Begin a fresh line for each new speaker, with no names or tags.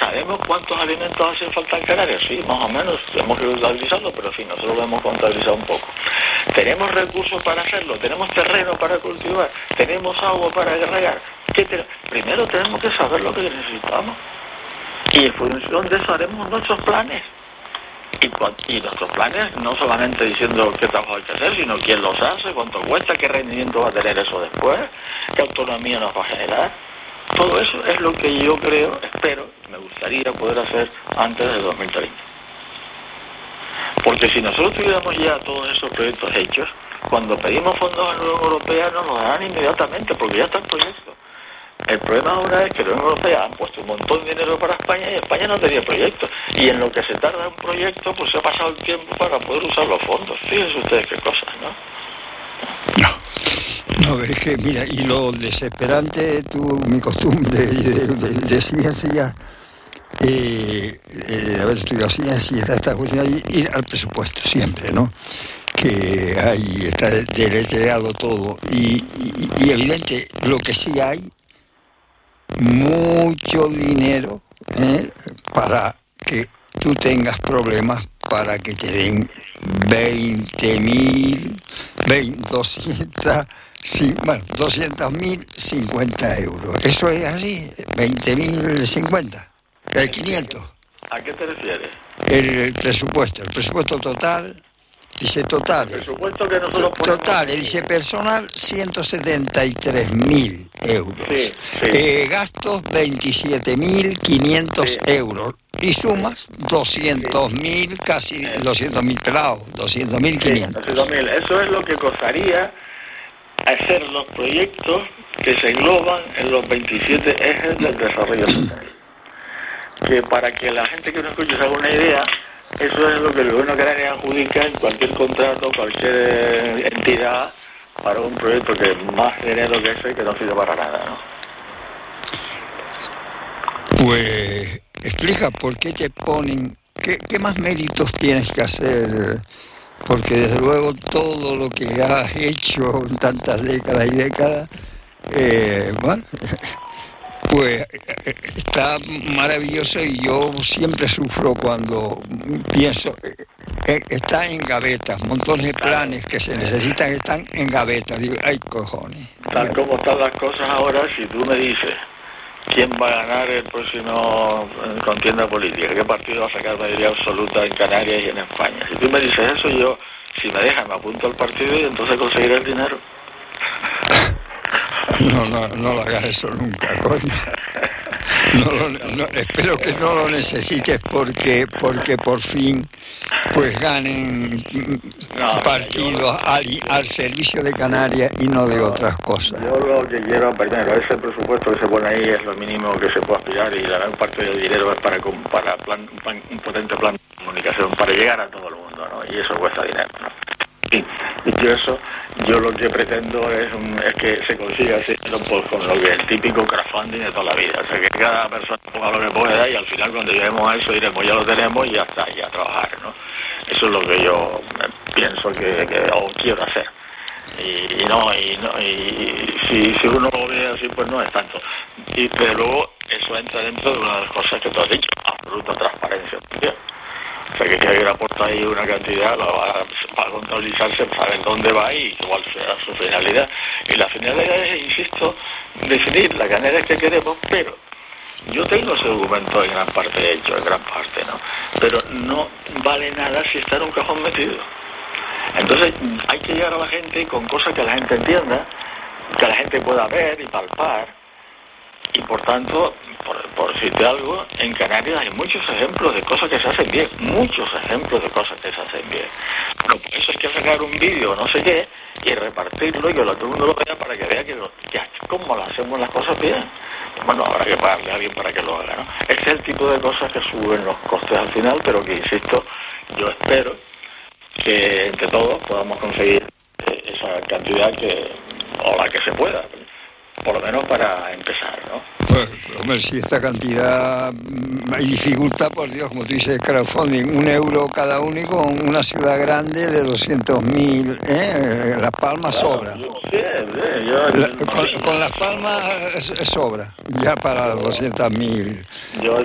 ¿sabemos cuántos alimentos hacen falta en Canarias? Sí, más o menos, tenemos que contabilizarlo, pero en fin, nosotros lo hemos contabilizado un poco. ¿Tenemos recursos para hacerlo? ¿Tenemos terreno para cultivar? ¿Tenemos agua para regar? Primero tenemos que saber lo que necesitamos. Y en función de eso haremos nuestros planes. Y nuestros planes no solamente diciendo qué trabajo hay que hacer, sino quién los hace, cuánto cuesta, qué rendimiento va a tener eso después, qué autonomía nos va a generar. Todo eso es lo que yo creo, espero, me gustaría poder hacer antes del 2030. Porque si nosotros tuviéramos ya todos esos proyectos hechos, cuando pedimos fondos a la Unión Europea nos los darán inmediatamente, porque ya está el proyecto. El problema ahora es que la Unión Europea han puesto un montón de dinero para España y España no tenía proyecto. Y en lo que se tarda un proyecto, pues se ha pasado el tiempo para poder usar los fondos. Fíjense ustedes qué cosas, ¿no?
No, es que, mira, y lo desesperante, mi costumbre de ciencia, de haber estudiado ciencia, esta cuestión, ir al presupuesto siempre, ¿no? Que ahí está deletreado todo. Y evidente, lo que sí hay, mucho dinero para que tú tengas problemas para que te den 200.050 euros. Eso es así, 20.050, 500.
¿A qué te refieres?
El presupuesto total. Dice total.
El presupuesto que nosotros ponemos.
Total, dice personal 173.000 euros.
Sí.
Gastos 27.500 euros. Y sumas 200.000, casi 200.000 pelados, 200.500.
200.000. Eso es lo que costaría hacer los proyectos que se engloban en los 27 ejes del desarrollo sostenible. Que para que la gente que nos escuche se haga una idea, eso es lo que el gobierno canario adjudica en cualquier contrato, cualquier entidad para un proyecto que es más dinero que ese, que no sirve para nada, ¿no?
Pues explica por qué te ponen, qué más méritos tienes que hacer, porque desde luego todo lo que has hecho en tantas décadas y décadas, bueno, pues está maravilloso, y yo siempre sufro cuando pienso, está en gavetas, montones de planes que se necesitan están en gavetas, digo, ay cojones.
Tal como están las cosas ahora, si tú me dices quién va a ganar el próximo contienda política, qué partido va a sacar mayoría absoluta en Canarias y en España, si tú me dices eso, yo, si me dejas, me apunto al partido y entonces conseguiré el dinero.
No lo hagas eso nunca, coño. Espero que no lo necesites porque por fin pues ganen partidos al servicio de Canarias y no de otras cosas.
Yo lo que quiero, primero, ese presupuesto que se pone ahí es lo mínimo que se puede aspirar, y la gran parte del dinero es para un potente plan de comunicación para llegar a todo el mundo, ¿no? Y eso cuesta dinero, ¿no? Y yo lo que pretendo es que se consiga así, pues, con lo que es el típico crowdfunding de toda la vida. O sea, que cada persona ponga lo que pueda y al final cuando lleguemos a eso diremos, ya lo tenemos y ya está, y a trabajar, ¿no? Eso es lo que yo pienso que quiero hacer. Y si uno lo ve así, pues no es tanto. Y desde luego eso entra dentro de una de las cosas que tú has dicho, absoluta transparencia también. O sea, que alguien aporta ahí una cantidad, va a contabilizarse, saber dónde va y cuál será su finalidad. Y la finalidad es, insisto, definir la Canarias que queremos, pero yo tengo ese documento en gran parte hecho, en gran parte, ¿no? Pero no vale nada si está en un cajón metido. Entonces hay que llegar a la gente con cosas que la gente entienda, que la gente pueda ver y palpar. Y por tanto, por decirte algo, en Canarias hay muchos ejemplos de cosas que se hacen bien, muchos ejemplos de cosas que se hacen bien. Pero por eso hay que sacar un vídeo, no sé qué, y repartirlo y que todo el mundo lo vea para que vea que cómo lo hacemos las cosas bien. Bueno, habrá que pagarle a alguien para que lo haga, ¿no? Ese es el tipo de cosas que suben los costes al final, pero que, insisto, yo espero que entre todos podamos conseguir esa cantidad o la que se pueda, por lo menos para empezar, ¿no?
Pues, hombre, si esta cantidad hay dificultad, por Dios, como tú dices, crowdfunding, 1 euro cada uno, y con una ciudad grande de 200.000, Las Palmas sobra. Con Las Palmas sobra, ya para 200.000.
Yo